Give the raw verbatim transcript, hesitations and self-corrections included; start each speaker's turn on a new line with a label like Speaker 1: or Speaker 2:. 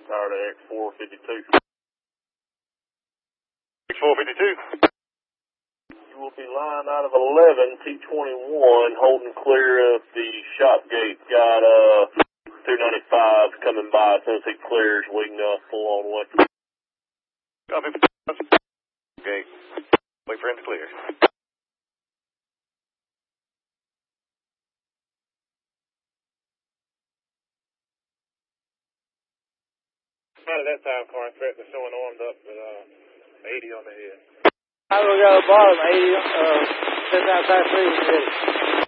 Speaker 1: Power to X four fifty-two.
Speaker 2: X four fifty-two.
Speaker 1: You will be line out of eleven, T twenty-one, holding clear of the shop gate. Got uh two ninety-five coming by. As soon as he clears, we can uh, pull on the way.
Speaker 2: Copy. Okay. Wait for him to clear.
Speaker 1: Not at that time, car inspector showing armed up at uh, eighty on the head.
Speaker 3: I will go bottom eighty, uh, sitting outside three.